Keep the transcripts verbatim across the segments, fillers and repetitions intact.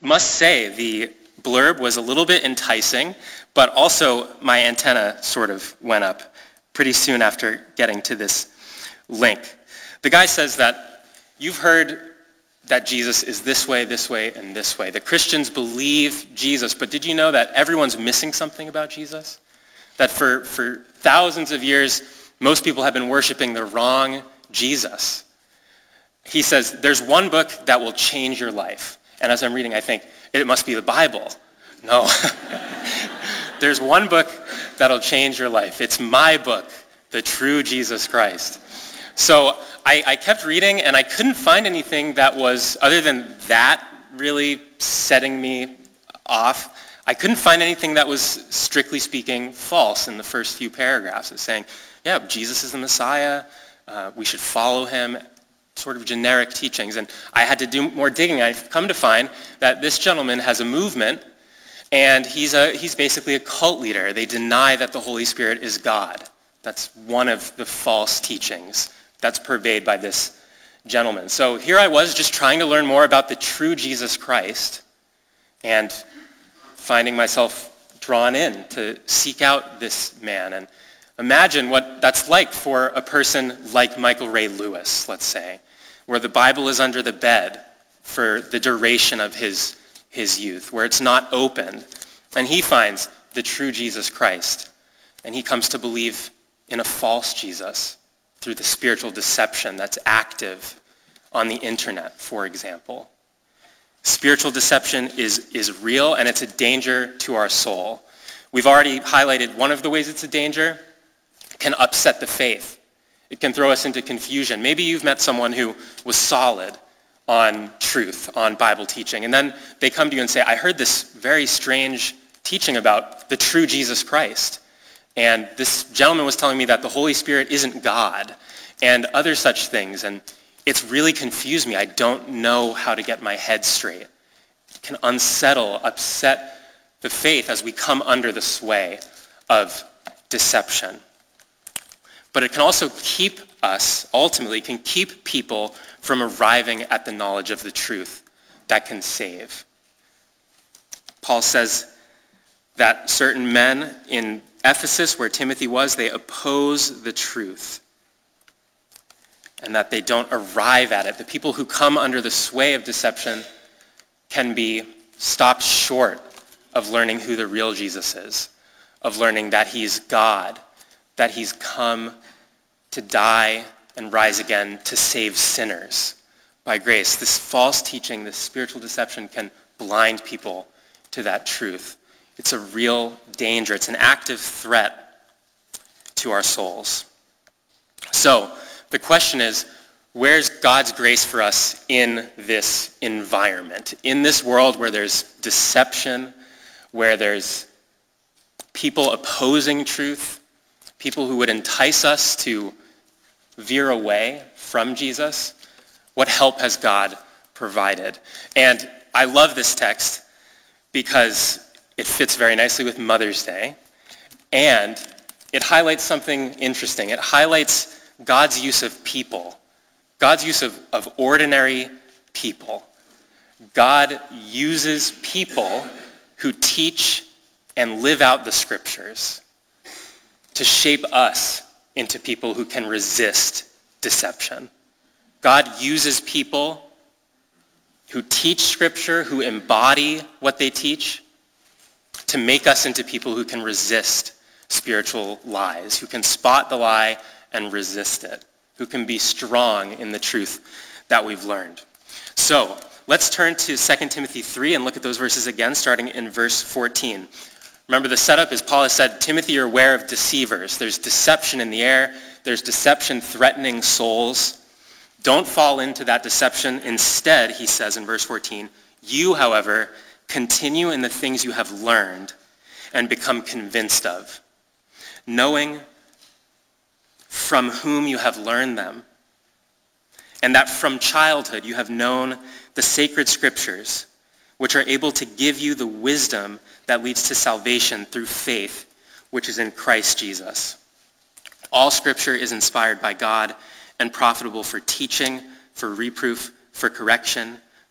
must say the blurb was a little bit enticing, but also my antenna sort of went up pretty soon after getting to this link. The guy says that you've heard that Jesus is this way, this way, and this way. The Christians believe Jesus, but did you know that everyone's missing something about Jesus? That for, for thousands of years, most people have been worshiping the wrong Jesus. He says, there's one book that will change your life. And as I'm reading, I think, it must be the Bible. No. There's one book that'll change your life. It's my book, The True Jesus Christ. So I, I kept reading, and I couldn't find anything that was, other than that really setting me off, I couldn't find anything that was, strictly speaking, false in the first few paragraphs. It's saying, yeah, Jesus is the Messiah, uh, we should follow him, sort of generic teachings. And I had to do more digging. I've come to find that this gentleman has a movement, and he's a he's basically a cult leader. They deny that the Holy Spirit is God. That's one of the false teachings that's purveyed by this gentleman. So here I was just trying to learn more about the true Jesus Christ and finding myself drawn in to seek out this man. And imagine what that's like for a person like Michael Ray Lewis, let's say, where the Bible is under the bed for the duration of his, his youth, where it's not opened. And he finds the true Jesus Christ. And he comes to believe in a false Jesus through the spiritual deception that's active on the internet, for example. Spiritual deception is, is real, and it's a danger to our soul. We've already highlighted one of the ways it's a danger. It can upset the faith. It can throw us into confusion. Maybe you've met someone who was solid on truth, on Bible teaching, and then they come to you and say, I heard this very strange teaching about the true Jesus Christ. And this gentleman was telling me that the Holy Spirit isn't God and other such things. And it's really confused me. I don't know how to get my head straight. It can unsettle, upset the faith as we come under the sway of deception. But it can also keep us, ultimately, can keep people from arriving at the knowledge of the truth that can save. Paul says that certain men in Ephesus, where Timothy was, they oppose the truth, and that they don't arrive at it. The people who come under the sway of deception can be stopped short of learning who the real Jesus is, of learning that he's God, that he's come to die and rise again to save sinners by grace. This false teaching, this spiritual deception can blind people to that truth. It's a real danger. It's an active threat to our souls. So the question is, where's God's grace for us in this environment? In this world where there's deception, where there's people opposing truth, people who would entice us to veer away from Jesus, what help has God provided? And I love this text because it fits very nicely with Mother's Day, and it highlights something interesting. It highlights God's use of people, God's use of, of ordinary people. God uses people who teach and live out the scriptures to shape us into people who can resist deception. God uses people who teach scripture, who embody what they teach, to make us into people who can resist spiritual lies, who can spot the lie and resist it, who can be strong in the truth that we've learned. So let's turn to Second Timothy three and look at those verses again, starting in verse fourteen. Remember, the setup is Paul has said, Timothy, you're aware of deceivers. There's deception in the air. There's deception threatening souls. Don't fall into that deception. Instead, he says in verse fourteen, you, however, continue in the things you have learned and become convinced of, knowing from whom you have learned them, and that from childhood you have known the sacred scriptures, which are able to give you the wisdom that leads to salvation through faith, which is in Christ Jesus. All scripture is inspired by God and profitable for teaching, for reproof, for correction,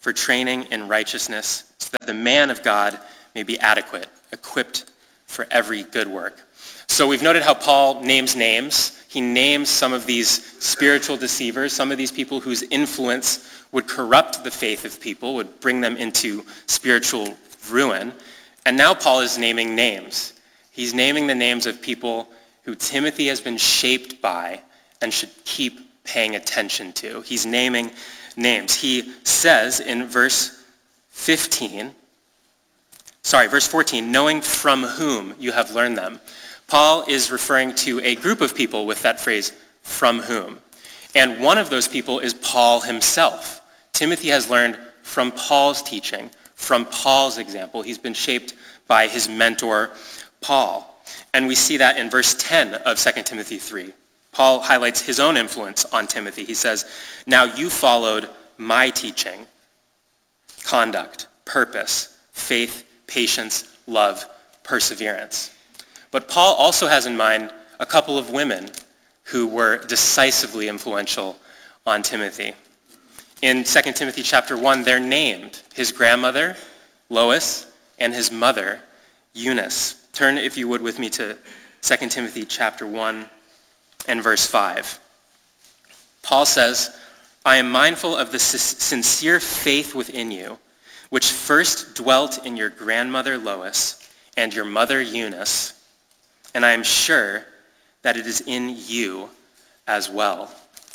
for training in righteousness, so that the man of God may be adequate, equipped for every good work. So we've noted how Paul names names. He names some of these spiritual deceivers, some of these people whose influence would corrupt the faith of people, would bring them into spiritual ruin. And now Paul is naming names. He's naming the names of people who Timothy has been shaped by and should keep paying attention to. He's naming names. He says in verse fifteen, sorry, verse fourteen, knowing from whom you have learned them. Paul is referring to a group of people with that phrase, from whom. And one of those people is Paul himself. Timothy has learned from Paul's teaching, from Paul's example. He's been shaped by his mentor, Paul. And we see that in verse ten of Second Timothy three. Paul highlights his own influence on Timothy. He says, now you followed my teaching, conduct, purpose, faith, patience, love, perseverance. But Paul also has in mind a couple of women who were decisively influential on Timothy. In Second Timothy chapter one, they're named his grandmother, Lois, and his mother, Eunice. Turn, if you would, with me to Second Timothy chapter one and verse five. Paul says, I am mindful of the sincere faith within you, which first dwelt in your grandmother Lois and your mother Eunice, and I am sure that it is in you as well.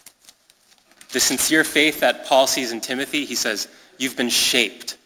The sincere faith that Paul sees in Timothy, he says, you've been shaped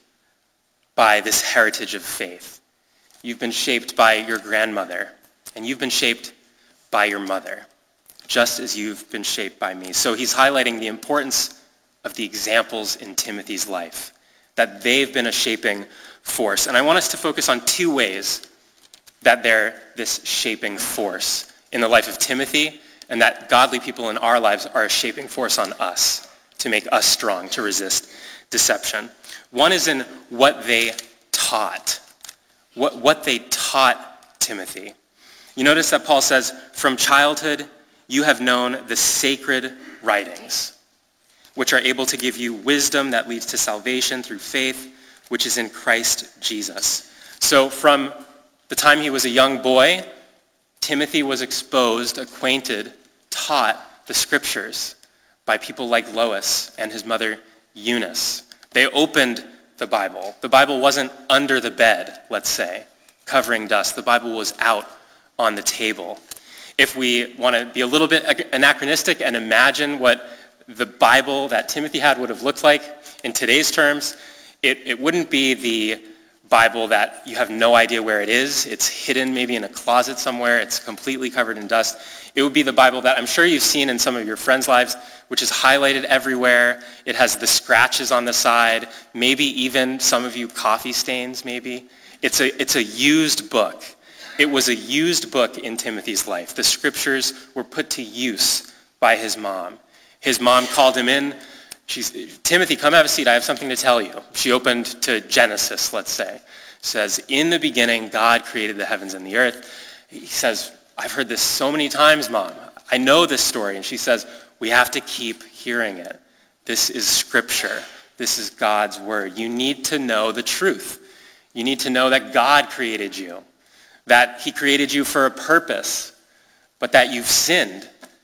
by this heritage of faith. You've been shaped by your grandmother, and you've been shaped by your mother, just as you've been shaped by me. So he's highlighting the importance of the examples in Timothy's life, that they've been a shaping force. And I want us to focus on two ways that they're this shaping force in the life of Timothy, and that godly people in our lives are a shaping force on us to make us strong to resist deception. One is in what they taught, what, what they taught Timothy. You notice that Paul says, from childhood you have known the sacred writings, which are able to give you wisdom that leads to salvation through faith, which is in Christ Jesus. So from the time he was a young boy, Timothy was exposed, acquainted, taught the scriptures by people like Lois and his mother Eunice. They opened the Bible. The Bible wasn't under the bed, let's say, covering dust. The Bible was out on the table. If we want to be a little bit anachronistic and imagine what the Bible that Timothy had would have looked like in today's terms, it, it wouldn't be the Bible that you have no idea where it is. It's hidden maybe in a closet somewhere. It's completely covered in dust. It would be the Bible that I'm sure you've seen in some of your friends' lives, which is highlighted everywhere. It has the scratches on the side, maybe even some of you coffee stains maybe. It's a, it's a used book. It was a used book in Timothy's life. The scriptures were put to use by his mom. His mom called him in. She's, Timothy, come have a seat. I have something to tell you. She opened to Genesis, let's say. Says, in the beginning, God created the heavens and the earth. He says, I've heard this so many times, Mom. I know this story. And she says, we have to keep hearing it. This is scripture. This is God's word. You need to know the truth. You need to know that God created you, that he created you for a purpose, but that you've sinned.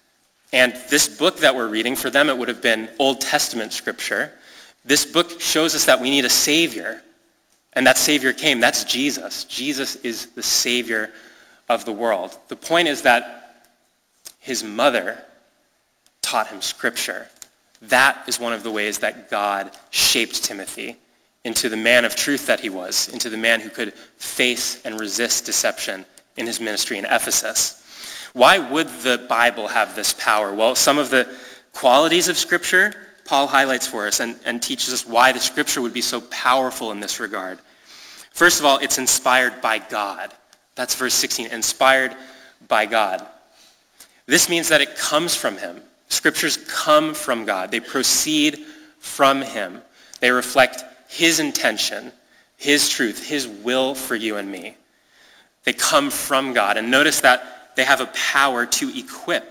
And this book that we're reading, for them it would have been Old Testament scripture. This book shows us that we need a Savior. And that Savior came. That's Jesus. Jesus is the Savior of the world. The point is that his mother taught him scripture. That is one of the ways that God shaped Timothy into the man of truth that he was, into the man who could face and resist deception in his ministry in Ephesus. Why would the Bible have this power? Well, some of the qualities of Scripture Paul highlights for us and, and teaches us why the Scripture would be so powerful in this regard. First of all, it's inspired by God. That's verse sixteen, inspired by God. This means that it comes from him. Scriptures come from God. They proceed from him. They reflect his intention, his truth, his will for you and me. They come from God. And notice that they have a power to equip.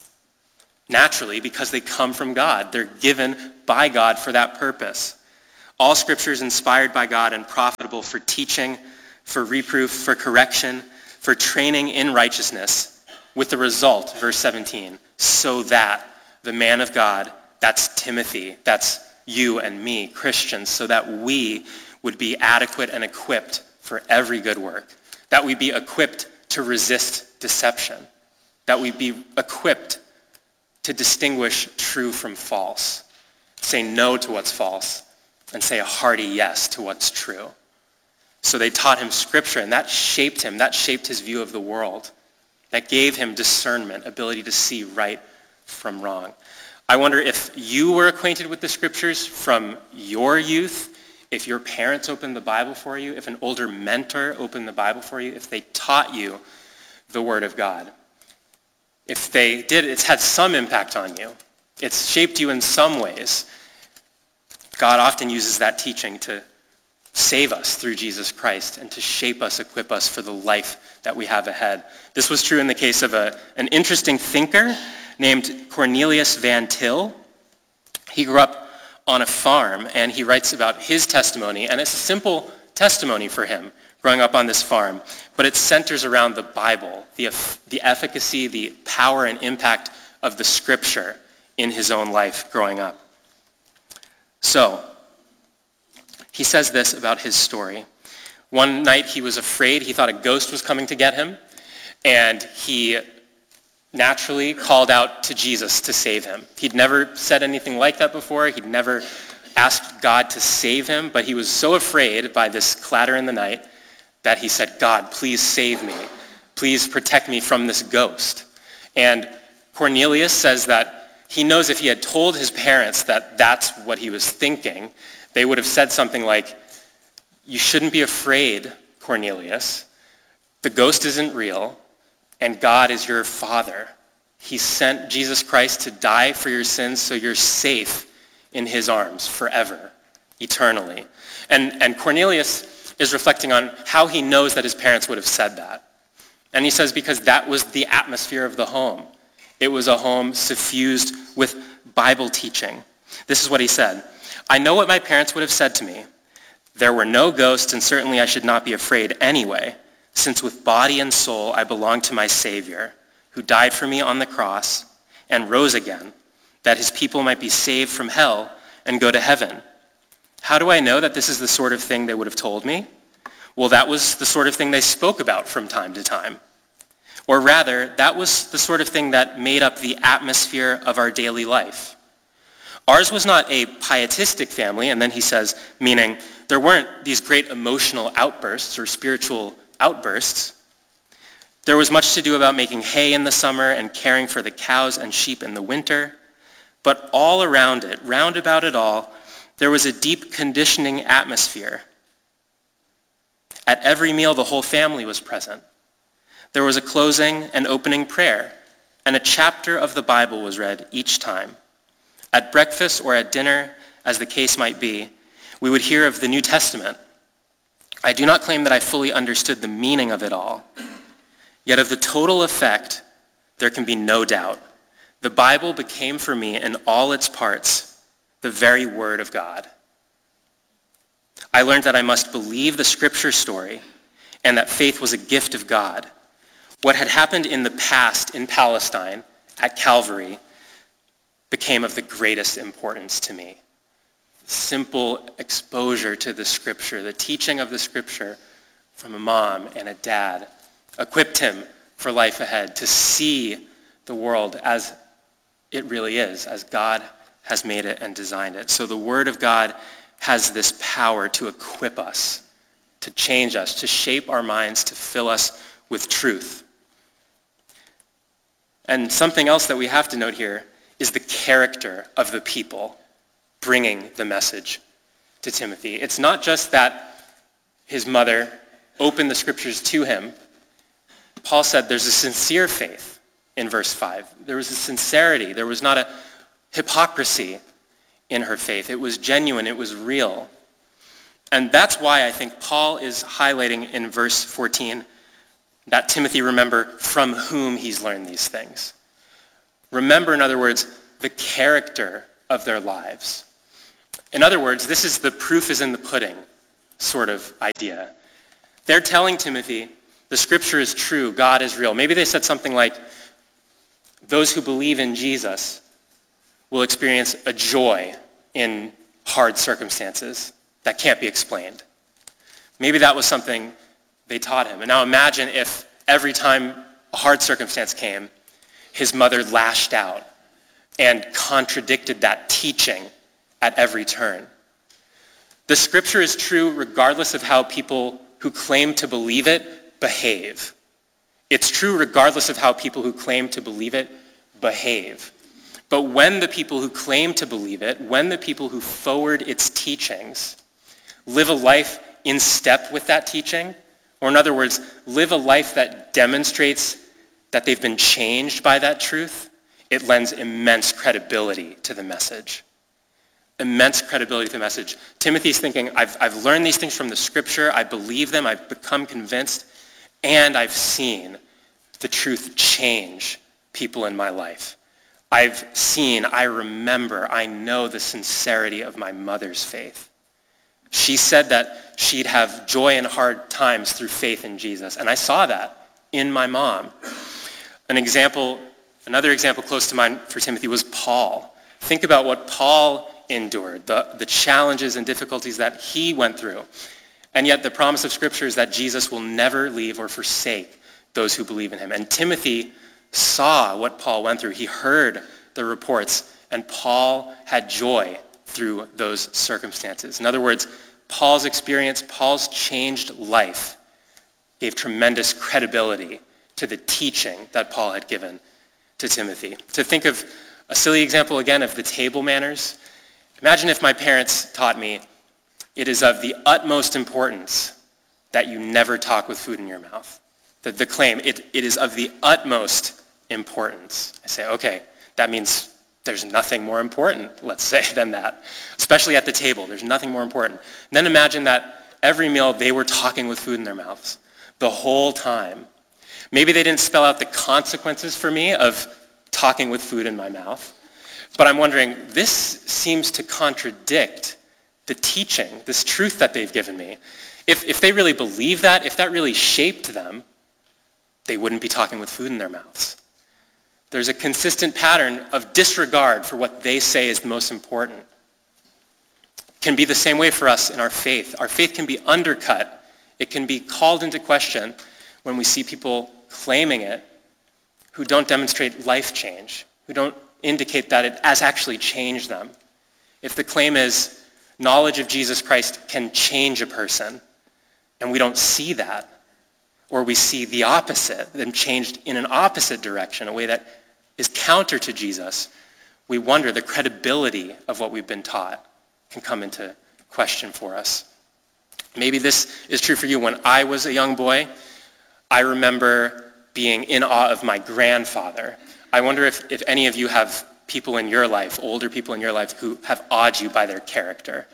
Naturally, because they come from God. They're given by God for that purpose. All scripture is inspired by God and profitable for teaching, for reproof, for correction, for training in righteousness, with the result, verse seventeen, so that the man of God, that's Timothy, that's you and me, Christians, so that we would be adequate and equipped for every good work, that we be equipped to resist deception, that we be equipped to distinguish true from false, say no to what's false, and say a hearty yes to what's true. So they taught him scripture, and that shaped him, that shaped his view of the world. That gave him discernment, ability to see right from wrong. I wonder if you were acquainted with the scriptures from your youth, if your parents opened the Bible for you, if an older mentor opened the Bible for you, if they taught you the Word of God. If they did, it's had some impact on you. It's shaped you in some ways. God often uses that teaching to save us through Jesus Christ and to shape us, equip us for the life that we have ahead. This was true in the case of a, an interesting thinker named Cornelius Van Til. He grew up on a farm, and he writes about his testimony, and it's a simple testimony for him growing up on this farm, but it centers around the Bible, the, the efficacy, the power and impact of the scripture in his own life growing up. So, he says this about his story. One night he was afraid. He thought a ghost was coming to get him, and he naturally called out to Jesus to save him. He'd never said anything like that before. He'd never asked God to save him, but he was so afraid by this clatter in the night that he said, God, please save me. Please protect me from this ghost. And Cornelius says that he knows if he had told his parents that that's what he was thinking, they would have said something like, you shouldn't be afraid, Cornelius. The ghost isn't real, and God is your Father. He sent Jesus Christ to die for your sins so you're safe in his arms forever, eternally. And, and Cornelius is reflecting on how he knows that his parents would have said that. And he says because that was the atmosphere of the home. It was a home suffused with Bible teaching. This is what he said. I know what my parents would have said to me. There were no ghosts, and certainly I should not be afraid anyway, since with body and soul I belong to my Savior, who died for me on the cross and rose again, that his people might be saved from hell and go to heaven. How do I know that this is the sort of thing they would have told me? Well, that was the sort of thing they spoke about from time to time. Or rather, that was the sort of thing that made up the atmosphere of our daily life. Ours was not a pietistic family, and then he says, meaning there weren't these great emotional outbursts or spiritual outbursts. There was much to do about making hay in the summer and caring for the cows and sheep in the winter. But all around it, round about it all, there was a deep conditioning atmosphere. At every meal, the whole family was present. There was a closing and opening prayer, and a chapter of the Bible was read each time. At breakfast or at dinner, as the case might be, we would hear of the New Testament. I do not claim that I fully understood the meaning of it all. Yet of the total effect, there can be no doubt. The Bible became for me in all its parts the very Word of God. I learned that I must believe the Scripture story and that faith was a gift of God. What had happened in the past in Palestine at Calvary became of the greatest importance to me. Simple exposure to the Scripture, the teaching of the Scripture from a mom and a dad equipped him for life ahead, to see the world as it really is, as God has made it and designed it. So the Word of God has this power to equip us, to change us, to shape our minds, to fill us with truth. And something else that we have to note here is the character of the people bringing the message to Timothy. It's not just that his mother opened the Scriptures to him. Paul said there's a sincere faith in verse five. There was a sincerity. There was not a hypocrisy in her faith. It was genuine. It was real. And that's why I think Paul is highlighting in verse fourteen that Timothy remember from whom he's learned these things. Remember, in other words, the character of their lives. In other words, this is the proof is in the pudding sort of idea. They're telling Timothy, the scripture is true, God is real. Maybe they said something like, those who believe in Jesus will experience a joy in hard circumstances that can't be explained. Maybe that was something they taught him. And now imagine if every time a hard circumstance came, his mother lashed out and contradicted that teaching at every turn. The scripture is true regardless of how people who claim to believe it behave. It's true regardless of how people who claim to believe it behave. But when the people who claim to believe it, when the people who forward its teachings live a life in step with that teaching, or in other words, live a life that demonstrates that they've been changed by that truth, it lends immense credibility to the message. Immense credibility to the message. Timothy's thinking, I've, I've learned these things from the scripture, I believe them, I've become convinced, and I've seen the truth change people in my life. I've seen, I remember, I know the sincerity of my mother's faith. She said that she'd have joy in hard times through faith in Jesus, and I saw that in my mom. An example, another example close to mind for Timothy was Paul. Think about what Paul endured, the, the challenges and difficulties that he went through. And yet the promise of Scripture is that Jesus will never leave or forsake those who believe in him. And Timothy saw what Paul went through. He heard the reports, and Paul had joy through those circumstances. In other words, Paul's experience, Paul's changed life gave tremendous credibility to the teaching that Paul had given to Timothy. To think of a silly example again of the table manners, imagine if my parents taught me, it is of the utmost importance that you never talk with food in your mouth. The, the claim, it, it is of the utmost importance. I say, okay, that means there's nothing more important, let's say, than that. Especially at the table, there's nothing more important. And then imagine that every meal they were talking with food in their mouths the whole time. Maybe they didn't spell out the consequences for me of talking with food in my mouth, but I'm wondering, this seems to contradict the teaching, this truth that they've given me. If, if they really believe that, if that really shaped them, they wouldn't be talking with food in their mouths. There's a consistent pattern of disregard for what they say is the most important. It can be the same way for us in our faith. Our faith can be undercut. It can be called into question when we see people claiming it who don't demonstrate life change, who don't indicate that it has actually changed them. If the claim is knowledge of Jesus Christ can change a person, and we don't see that, or we see the opposite, them changed in an opposite direction, a way that is counter to Jesus, we wonder the credibility of what we've been taught can come into question for us. Maybe this is true for you. When I was a young boy, I remember being in awe of my grandfather. I wonder if, if any of you have people in your life, older people in your life, who have awed you by their character.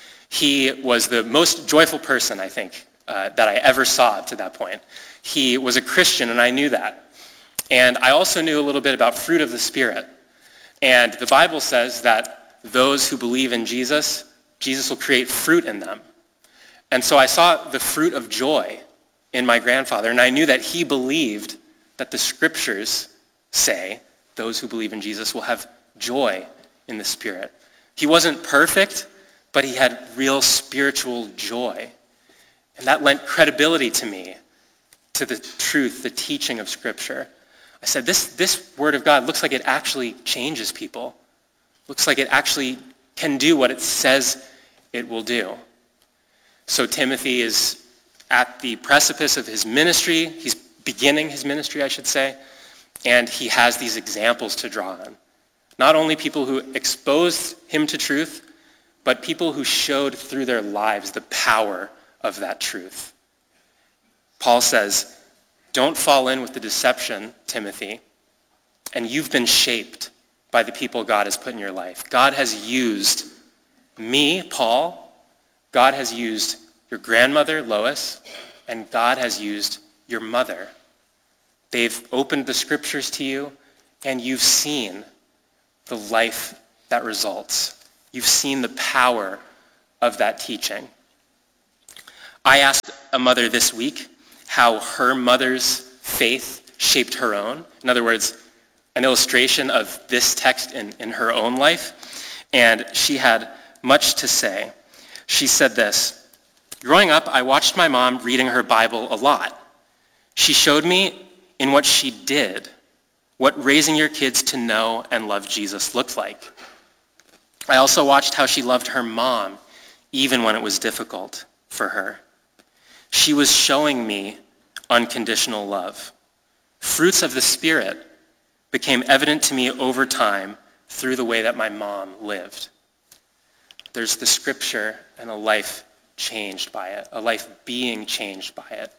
He was the most joyful person, I think, uh, that I ever saw to that point. He was a Christian, and I knew that. And I also knew a little bit about fruit of the Spirit. And the Bible says that those who believe in Jesus, Jesus will create fruit in them. And so I saw the fruit of joy in my grandfather, and I knew that he believed that the scriptures say those who believe in Jesus will have joy in the Spirit. He wasn't perfect, but he had real spiritual joy. And that lent credibility to me, to the truth, the teaching of Scripture. I said, this, this Word of God looks like it actually changes people. Looks like it actually can do what it says it will do. So Timothy is at the precipice of his ministry. He's beginning his ministry, I should say. And he has these examples to draw on. Not only people who exposed him to truth, but people who showed through their lives the power of that truth. Paul says, don't fall in with the deception, Timothy, and you've been shaped by the people God has put in your life. God has used me, Paul. God has used your grandmother, Lois, and God has used your mother. They've opened the scriptures to you, and you've seen the life that results You've seen the power of that teaching. I asked a mother this week how her mother's faith shaped her own. In other words, an illustration of this text in, in her own life. And she had much to say. She said this: "Growing up, I watched my mom reading her Bible a lot. She showed me in what she did what raising your kids to know and love Jesus looked like. I also watched how she loved her mom, even when it was difficult for her. She was showing me unconditional love. Fruits of the Spirit became evident to me over time through the way that my mom lived." There's the scripture and a life changed by it, a life being changed by it.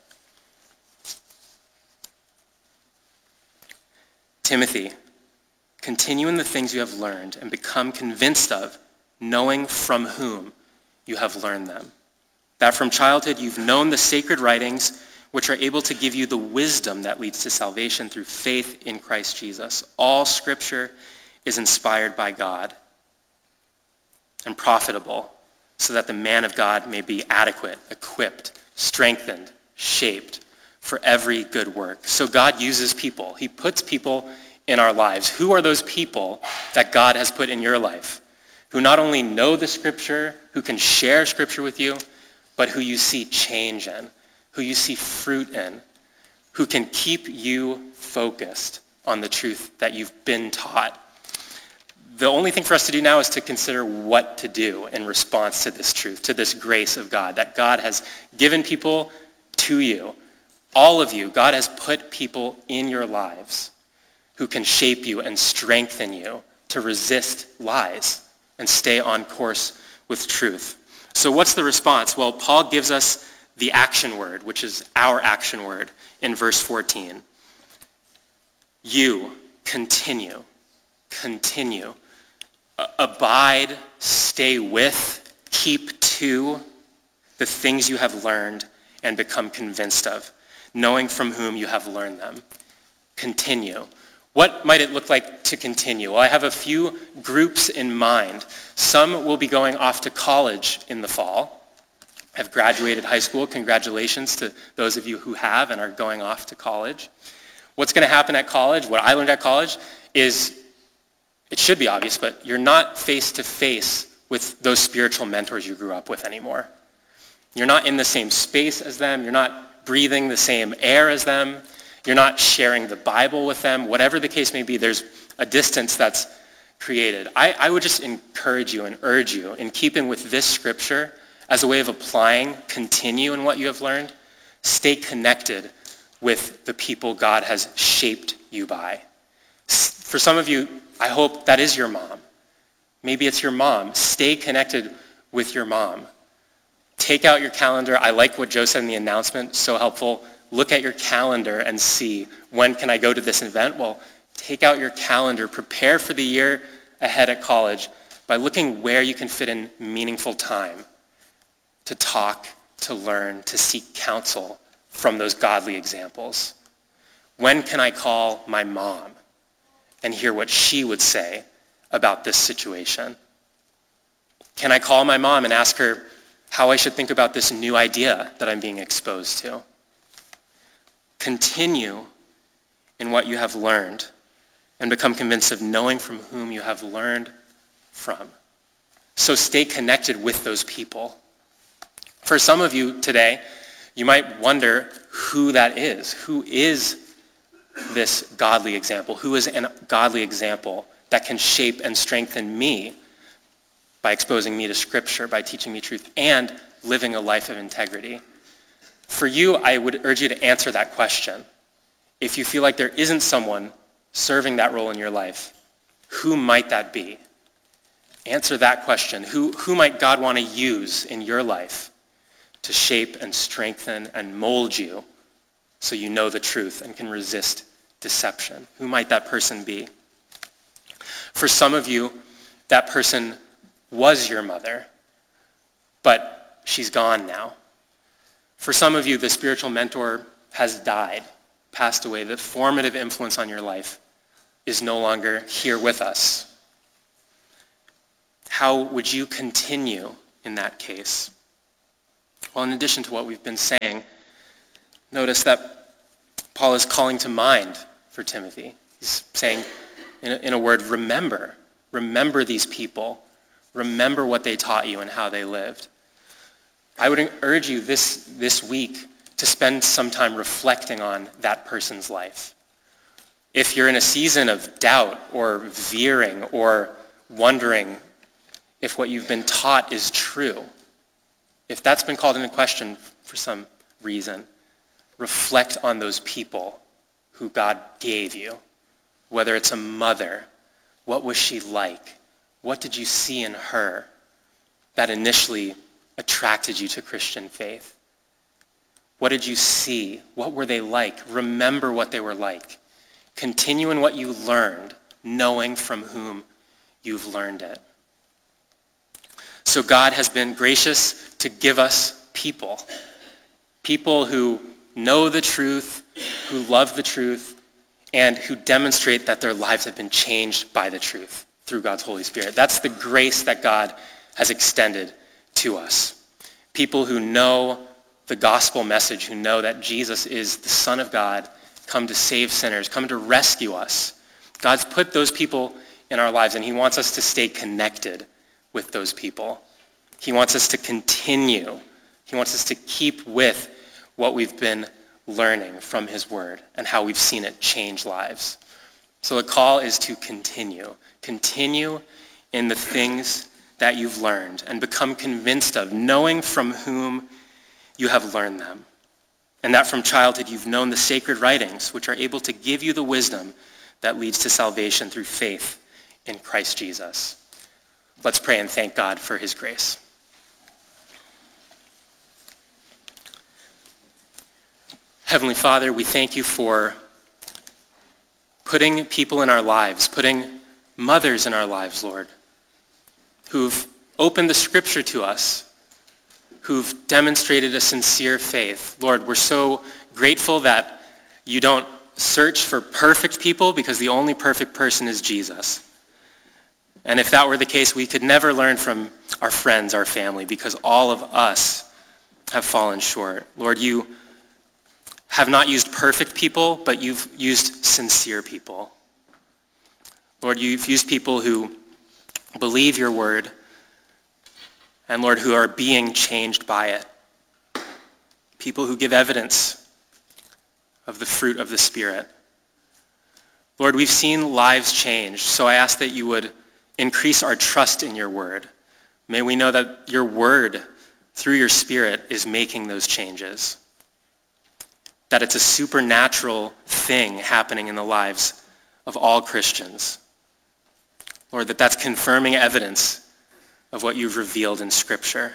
Timothy, continue in the things you have learned and become convinced of, knowing from whom you have learned them. That from childhood you've known the sacred writings, which are able to give you the wisdom that leads to salvation through faith in Christ Jesus. All scripture is inspired by God and profitable, so that the man of God may be adequate, equipped, strengthened, shaped for every good work. So God uses people. He puts people in our lives. Who are those people that God has put in your life? Who not only know the scripture, who can share scripture with you, but who you see change in, who you see fruit in, who can keep you focused on the truth that you've been taught. The only thing for us to do now is to consider what to do in response to this truth, to this grace of God, that God has given people to you. All of you, God has put people in your lives who can shape you and strengthen you to resist lies and stay on course with truth. So what's the response? Well, Paul gives us the action word, which is our action word in verse fourteen. You continue, continue. Abide, stay with, keep to the things you have learned and become convinced of, knowing from whom you have learned them. Continue. What might it look like to continue? Well, I have a few groups in mind. Some will be going off to college in the fall. Have graduated high school. Congratulations to those of you who have and are going off to college. What's going to happen at college, what I learned at college, is it should be obvious, but you're not face-to-face with those spiritual mentors you grew up with anymore. You're not in the same space as them. You're not breathing the same air as them. You're not sharing the Bible with them. Whatever the case may be, there's a distance that's created. I, I would just encourage you and urge you, in keeping with this scripture, as a way of applying, continue in what you have learned, stay connected with the people God has shaped you by. For some of you, I hope that is your mom. Maybe it's your mom. Stay connected with your mom. Take out your calendar. I like what Joe said in the announcement, so helpful. Look at your calendar and see, when can I go to this event? Well, take out your calendar. Prepare for the year ahead at college by looking where you can fit in meaningful time to talk, to learn, to seek counsel from those godly examples. When can I call my mom and hear what she would say about this situation? Can I call my mom and ask her how I should think about this new idea that I'm being exposed to? Continue in what you have learned and become convinced of knowing from whom you have learned from. So stay connected with those people. For some of you today, you might wonder who that is. Who is this godly example? Who is a godly example that can shape and strengthen me by exposing me to Scripture, by teaching me truth, and living a life of integrity? For you, I would urge you to answer that question. If you feel like there isn't someone serving that role in your life, who might that be? Answer that question. Who, who might God want to use in your life to shape and strengthen and mold you so you know the truth and can resist deception? Who might that person be? For some of you, that person was your mother, but she's gone now. For some of you, the spiritual mentor has died, passed away. The formative influence on your life is no longer here with us. how would you continue in that case? Well, in addition to what we've been saying, notice that Paul is calling to mind for Timothy. He's saying, in a, in a word, remember. Remember these people. Remember what they taught you and how they lived. I would urge you this, this week to spend some time reflecting on that person's life. If you're in a season of doubt or veering or wondering if what you've been taught is true, if that's been called into question for some reason, reflect on those people who God gave you. Whether it's a mother, what was she like? What did you see in her that initially attracted you to Christian faith? What did you see? What were they like? Remember what they were like. Continue in what you learned, knowing from whom you've learned it. So God has been gracious to give us people. People who know the truth, who love the truth, and who demonstrate that their lives have been changed by the truth through God's Holy Spirit. That's the grace that God has extended to us. People who know the gospel message, who know that Jesus is the Son of God, come to save sinners, come to rescue us. God's put those people in our lives, and he wants us to stay connected with those people. He wants us to continue. He wants us to keep with what we've been learning from his word and how we've seen it change lives. So the call is to continue. Continue in the things that you've learned and become convinced of, knowing from whom you have learned them. And that from childhood you've known the sacred writings, which are able to give you the wisdom that leads to salvation through faith in Christ Jesus. Let's pray and thank God for his grace. Heavenly Father, we thank you for putting people in our lives, putting mothers in our lives, Lord, who've opened the scripture to us, who've demonstrated a sincere faith. Lord, we're so grateful that you don't search for perfect people because the only perfect person is Jesus. And if that were the case, we could never learn from our friends, our family, because all of us have fallen short. Lord, you have not used perfect people, but you've used sincere people. Lord, you've used people who believe your word, and Lord, who are being changed by it. People who give evidence of the fruit of the Spirit. Lord, we've seen lives changed, so I ask that you would increase our trust in your word. May we know that your word, through your Spirit, is making those changes. That it's a supernatural thing happening in the lives of all Christians. Lord, that that's confirming evidence of what you've revealed in Scripture.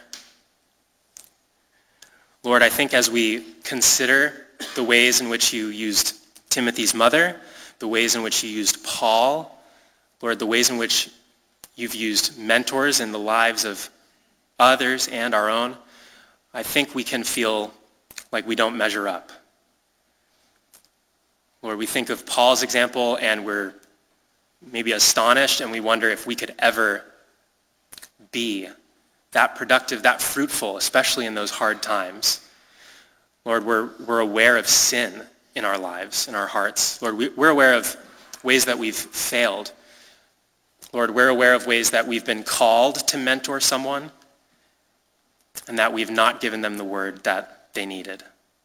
Lord, I think as we consider the ways in which you used Timothy's mother, the ways in which you used Paul, Lord, the ways in which you've used mentors in the lives of others and our own, I think we can feel like we don't measure up. Lord, we think of Paul's example and we're maybe astonished and we wonder if we could ever be that productive, that fruitful, especially in those hard times. Lord, we're, we're aware of sin in our lives, in our hearts. Lord, we, we're aware of ways that we've failed. Lord, we're aware of ways that we've been called to mentor someone and that we've not given them the word that they needed.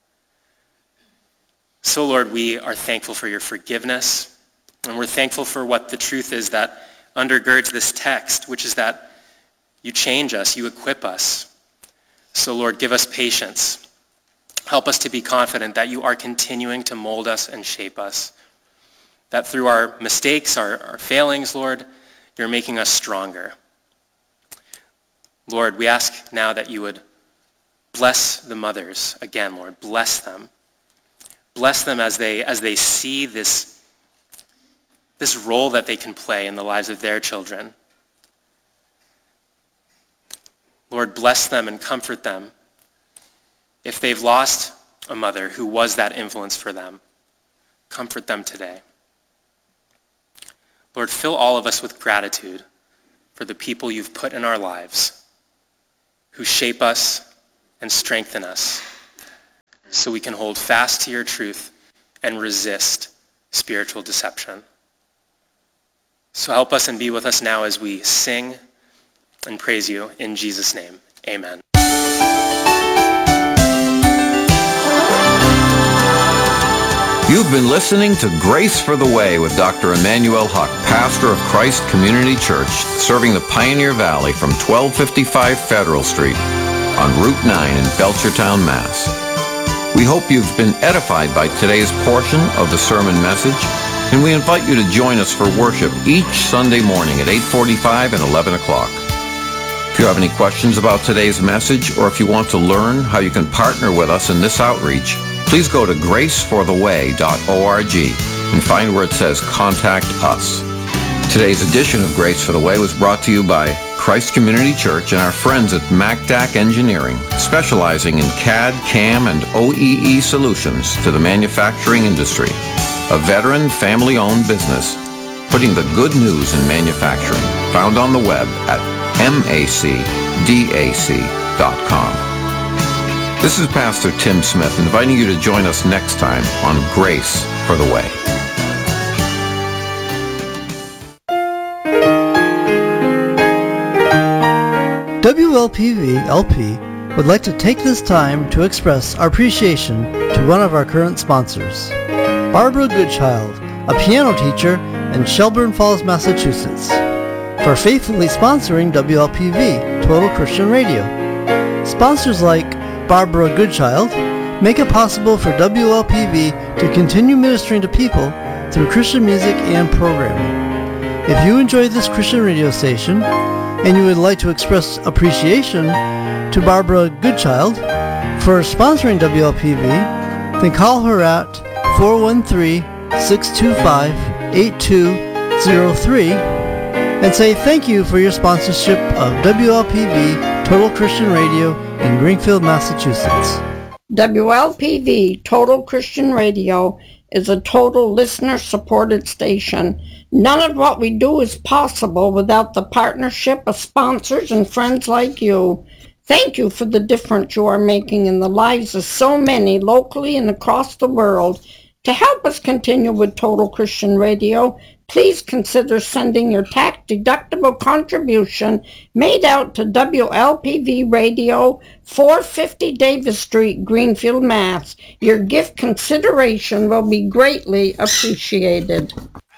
So, Lord, we are thankful for your forgiveness, and we're thankful for what the truth is that undergirds this text, which is that you change us, you equip us. So, Lord, give us patience. Help us to be confident that you are continuing to mold us and shape us, that through our mistakes, our, our failings, Lord, you're making us stronger. Lord, we ask now that you would bless the mothers again, Lord. Bless them. Bless them as they as they see this, this role that they can play in the lives of their children. Lord, bless them and comfort them. If they've lost a mother who was that influence for them, comfort them today. Lord, fill all of us with gratitude for for the people you've put in our lives, who shape us and strengthen us, so we can hold fast to your truth and resist spiritual deception. So help us and be with us now as we sing and praise you in Jesus' name. Amen. You've been listening to Grace for the Way with Doctor Emmanuel Huck, pastor of Christ Community Church, serving the Pioneer Valley from twelve fifty-five Federal Street on Route nine in Belchertown, Mass. We hope you've been edified by today's portion of the sermon message, and we invite you to join us for worship each Sunday morning at eight forty-five and eleven o'clock. If you have any questions about today's message, or if you want to learn how you can partner with us in this outreach, please go to grace for the way dot org and find where it says Contact Us. Today's edition of Grace for the Way was brought to you by Christ Community Church and our friends at MacDac Engineering, specializing in C A D, C A M, and O E E solutions to the manufacturing industry. A veteran, family-owned business, putting the good news in manufacturing. Found on the web at mac dac dot com. This is Pastor Tim Smith, inviting you to join us next time on Grace for the Way. W L P V L P would like to take this time to express our appreciation to one of our current sponsors, Barbara Goodchild, a piano teacher in Shelburne Falls, Massachusetts, for faithfully sponsoring W L P V, Total Christian Radio. Sponsors like Barbara Goodchild make it possible for W L P V to continue ministering to people through Christian music and programming. If you enjoy this Christian radio station and you would like to express appreciation to Barbara Goodchild for sponsoring W L P V, then call her at four one three, six two five, eight two zero three and say thank you for your sponsorship of W L P V Total Christian Radio in Greenfield, Massachusetts. W L P V Total Christian Radio is a total listener-supported station. None of what we do is possible without the partnership of sponsors and friends like you. Thank you for the difference you are making in the lives of so many locally and across the world. To help us continue with Total Christian Radio, please consider sending your tax-deductible contribution made out to W L P V Radio, four fifty Davis Street, Greenfield, Mass. Your gift consideration will be greatly appreciated.